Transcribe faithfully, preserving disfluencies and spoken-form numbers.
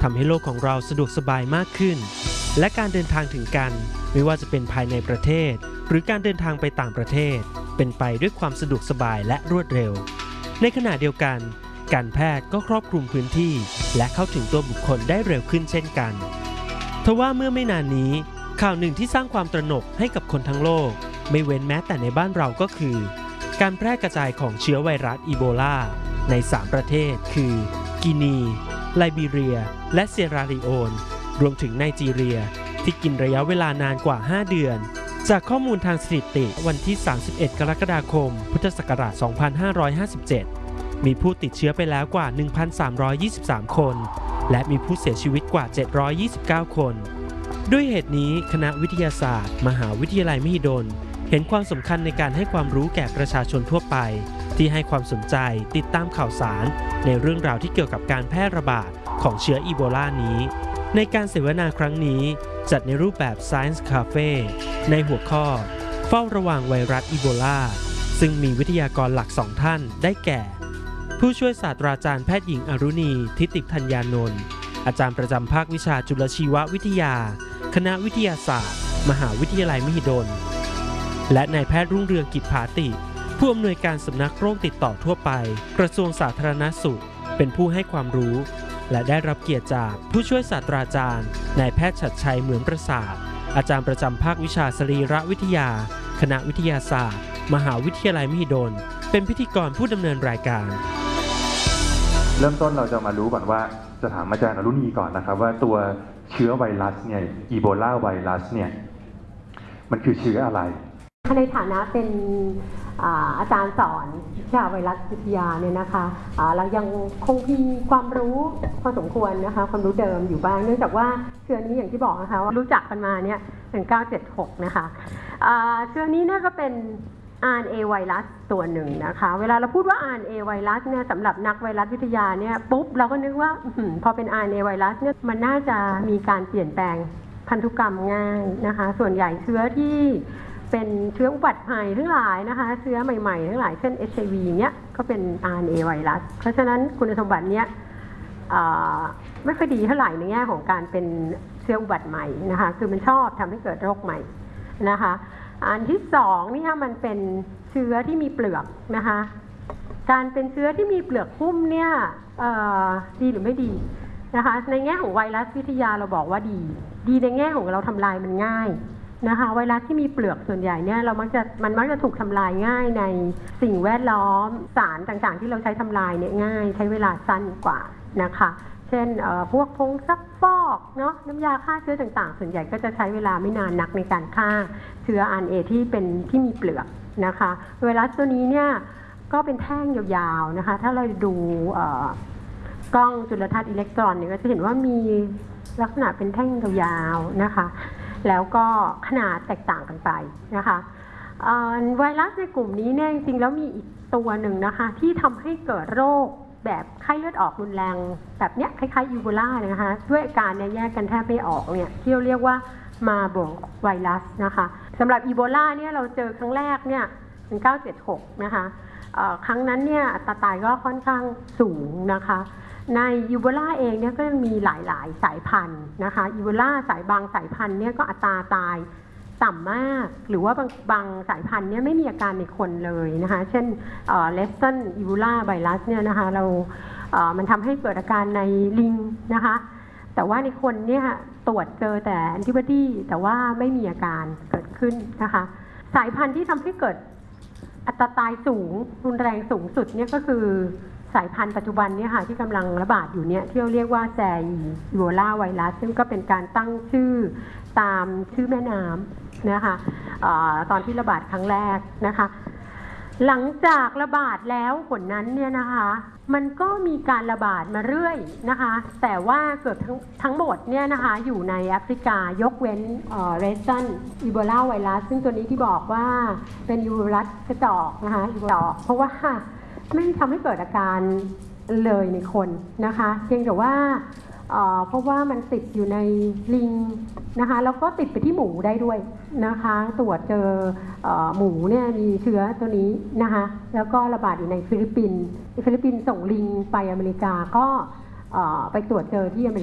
ทำให้โลกของเราสะดวกสบายมากขึ้นและการเดินทางถึงกันไม่ว่าจะเป็นภายในประเทศหรือการเดินทางไปต่างประเทศเป็นไปด้วยความสะดวกสบายและรวดเร็วในขณะเดียวกันการแพทย์ก็ครอบคลุมพื้นที่และเข้าถึงตัวบุคคลได้เร็วขึ้นเช่นกันทว่าเมื่อไม่นานนี้ข่าวหนึ่งที่สร้างความตระหนกให้กับคนทั้งโลกไม่เว้นแม้แต่ในบ้านเราก็คือการแพร่กระจายของเชื้อไวรัสอีโบลาในสามประเทศคือกินีไลบีเรียและเซราลีโอนรวมถึงไนจีเรียที่กินระยะเวลานานกว่าห้าเดือนจากข้อมูลทางสถิติวันที่สามสิบเอ็ดกรกฎาคมพุทธศักราชสองพันห้าร้อยห้าสิบเจ็ดมีผู้ติดเชื้อไปแล้วกว่า หนึ่งพันสามร้อยยี่สิบสาม คนและมีผู้เสียชีวิตกว่าเจ็ดร้อยยี่สิบเก้าคนด้วยเหตุนี้คณะวิทยาศาสตร์มหาวิทยาลัยมหิดลเห็นความสำคัญในการให้ความรู้แก่ประชาชนทั่วไปที่ให้ความสนใจติดตามข่าวสารในเรื่องราวที่เกี่ยวกับการแพร่ระบาดของเชื้ออีโบลานี้ในการเสวนาครั้งนี้จัดในรูปแบบ Science Cafe ในหัวข้อเฝ้าระวังไวรัสอีโบลาซึ่งมีวิทยากรหลักสองท่านได้แก่ผู้ช่วยศาสตราจารย์แพทย์หญิงอรุณีทิติธัญญานนท์อาจารย์ประจำภาควิชาจุลชีววิทยาคณะวิทยาศาสตร์มหาวิทยาลัยมหิดลและนายแพทย์รุ่งเรืองกิจภาติผู้อำนวยการสำนักโรคติดต่อทั่วไปกระทรวงสาธารณสุขเป็นผู้ให้ความรู้และได้รับเกียรติจากผู้ช่วยศาสตราจารย์นายแพทย์ชัดชัยเหมือนประสาทอาจารย์ประจำภาควิชาสรีรวิทยาคณะวิทยาศาสตร์มหาวิทยาลัยมหิดลเป็นพิธีกรผู้ดำเนินรายการเริ่มต้นเราจะมารู้ก่อนว่าจะถามอาจารย์อรุณีก่อนนะครับว่าตัวเชื้อไวรัสเนี่ยอีโบลาไวรัสเนี่ยมันคือเชื้ออะไรในฐานะเป็นอาจารย์สอนวิชาไวรัสวิทยาเนี่ยนะคะเรายังคงมีความรู้พอสมควรนะคะความรู้เดิมอยู่บ้างเนื่องจากว่าเชื้อนี้อย่างที่บอกนะคะว่ารู้จักกันมาเนี่ยหนึ่งเก้าเจ็ดหกนะคะเชื้อนี้เนี่ยก็เป็น อาร์ เอ็น เอ ไวรัสตัวหนึ่งนะคะเวลาเราพูดว่า อาร์ เอ็น เอ ไวรัสเนี่ยสำหรับนักไวรัสวิทยาเนี่ยปุ๊บเราก็นึกว่าพอเป็น อาร์ เอ็น เอ ไวรัสเนี่ยมันน่าจะมีการเปลี่ยนแปลงพันธุกรรมง่ายนะคะส่วนใหญ่เชื้อที่เป็นเชื้ออุบัติใหม่ทั้งหลายนะคะเชื้อใหม่ๆทั้งหลายเช่น เอช ไอ วี เนี้ยก็เป็น อาร์ เอ็น เอ ไวรัสเพราะฉะนั้นคุณสมบัติเนี้ยไม่ค่อยดีเท่าไหร่ในแง่ของการเป็นเชื้ออุบัติใหม่นะคะคือมันชอบทำให้เกิดโรคใหม่นะคะอันที่สองนี่ค่ะมันเป็นเชื้อที่มีเปลือกนะคะการเป็นเชื้อที่มีเปลือกหุ้มเนี่ยดีหรือไม่ดีนะคะในแง่ของไวรัสวิทยาเราบอกว่าดีดีในแง่ของเราทำลายมันง่ายนะคะไวรัสที่มีเปลือกส่วนใหญ่เนี่ยเรามักจะมันมักจะถูกทำลายง่ายในสิ่งแวดล้อมสารต่างๆที่เราใช้ทำลายเนี่ยง่ายใช้เวลาสั้นกว่านะคะเช่นพวกผงซักฟอกเนาะน้ำยาฆ่าเชื้อต่างๆส่วนใหญ่ก็จะใช้เวลาไม่นานนักในการฆ่าเชื้อ อาร์ เอ็น เอ ที่เป็นที่มีเปลือกนะคะไวรัสตัวนี้เนี่ยก็เป็นแท่งยาวๆนะคะถ้าเราดูกล้องจุลทรรศน์อิเล็กตรอนเนี่ยก็จะเห็นว่ามีลักษณะเป็นแท่งยาวๆนะคะแล้วก็ขนาดแตกต่างกันไปนะคะไวรัสในกลุ่มนี้เนี่ยจริงๆแล้วมีอีกตัวหนึ่งนะคะที่ทำให้เกิดโรคแบบไข้เลือดออกรุนแรงแบบเนี้ยคล้ายๆอีโบลาเนี่ยนะคะด้วยอาการเนี่ยแยกกันแทบไม่ออกเนี่ยที่เราเรียกว่ามาโบร์กไวรัสนะคะสำหรับอีโบลาเนี่ยเราเจอครั้งแรกเนี่ยหนึ่งเก้าเจ็ดหกนะคะครั้งนั้นเนี่ยอัตราตายก็ค่อนข้างสูงนะคะในอีโบลาเองเนี่ยก็ยังมีหลายๆสายพันธุ์นะคะอีโบลาสายบางสายพันธุ์เนี่ยก็อัตราตายต่ำมากหรือว่าบางบางสายพันธุ์เนี่ยไม่มีอาการในคนเลยนะคะเช่นเลสตันอีโบลาไวรัสเนี่ยนะคะเรามันทำให้เกิดอาการในลิงนะคะแต่ว่าในคนเนี่ยตรวจเจอแต่แอนติบอดีแต่ว่าไม่มีอาการเกิดขึ้นนะคะสายพันธุ์ที่ทำให้เกิดอัตราตายสูงรุนแรงสูงสุดเนี่ยก็คือสายพันธุ์ปัจจุบันเนี่ยค่ะที่กำลังระบาดอยู่เนี่ยที่เราเรียกว่าแซอีโบลาไวรัสซึ่งก็เป็นการตั้งชื่อตามชื่อแม่น้ำนะคะอตอนที่ระบาดครั้งแรกนะคะหลังจากระบาดแล้วผลนั้นเนี่ยนะคะมันก็มีการระบาดมาเรื่อยนะคะแต่ว่าเกือบทั้งทั้งหมดเนี่ยนะคะอยู่ในแอฟริกายกเว้นเรสตันอีโบลาไวรัสซึ่งตัวนี้ที่บอกว่าเป็นอีโบลากระจอกนะคะอีโบลาเพราะว่าไม่ทำให้เกิดอาการเลยในคนนะคะเพียงแต่ว่าเพราะว่ามันติดอยู่ในลิงนะคะแล้วก็ติดไปที่หมูได้ด้วยนะคะตรวจเจอหมูเนี่ยมีเชื้อตัวนี้นะคะแล้วก็ระบาดอยู่ในฟิลิปปินส์ฟิลิปปินส์ส่งลิงไปอเมริกาก็ไปตรวจเจอที่อเมริกา